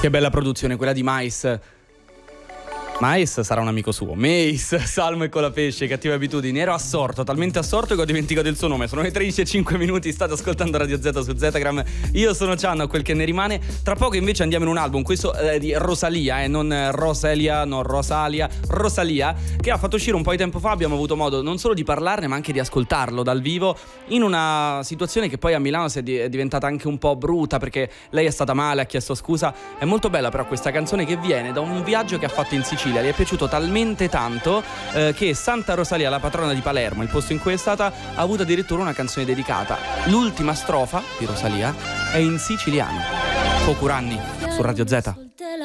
Che bella produzione quella di Mais. Mais sarà un amico suo. Mais, Salmo e Colapesce, Cattive Abitudini. Ero assorto, talmente assorto che ho dimenticato il suo nome. Sono le 13:05, state ascoltando Radio Z su Zetagram. Io sono Ciano, quel che ne rimane. Tra poco invece andiamo in un album, questo di Rosalia, non Rosalia, non Rosalia, Rosalia, che ha fatto uscire un po' di tempo fa. Abbiamo avuto modo non solo di parlarne ma anche di ascoltarlo dal vivo, in una situazione che poi a Milano è diventata anche un po' brutta, perché lei è stata male, ha chiesto scusa. È molto bella però questa canzone, che viene da un viaggio che ha fatto in Sicilia. Le è piaciuto talmente tanto che Santa Rosalia, la patrona di Palermo, il posto in cui è stata, ha avuto addirittura una canzone dedicata. L'ultima strofa di Rosalia è in siciliano. Focuranni su Radio Z.